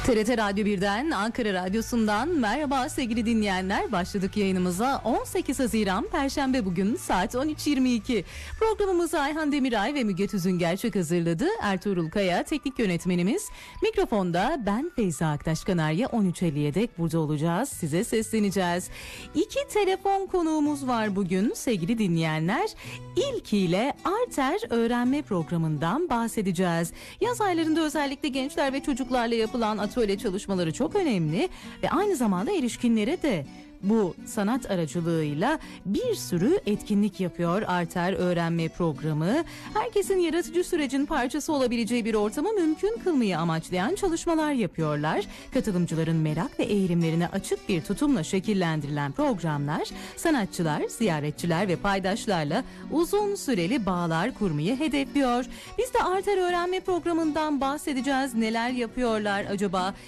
TRT Radyo 1'den, Ankara Radyosu'ndan merhaba sevgili dinleyenler. Başladık yayınımıza. 18 Haziran Perşembe bugün saat 13.22. Programımızı Ayhan Demiray ve Müge Tüzün Gerçek hazırladı. Ertuğrul Kaya teknik yönetmenimiz. Mikrofonda ben Feyza Aktaş Kanarya. 13.50'ye dek burada olacağız. Size sesleneceğiz. 2 telefon konuğumuz var bugün sevgili dinleyenler. İlkiyle Arter öğrenme programından bahsedeceğiz. Yaz aylarında özellikle gençler ve çocuklarla yapılan atölye çalışmaları çok önemli ve aynı zamanda erişkinlere de bu sanat aracılığıyla bir sürü etkinlik yapıyor Arter öğrenme programı. Herkesin yaratıcı sürecin parçası olabileceği bir ortamı mümkün kılmayı amaçlayan çalışmalar yapıyorlar. Katılımcıların merak ve eğilimlerine açık bir tutumla şekillendirilen programlar, sanatçılar, ziyaretçiler ve paydaşlarla uzun süreli bağlar kurmayı hedefliyor. Biz de Arter öğrenme programından bahsedeceğiz. Neler yapıyorlar acaba?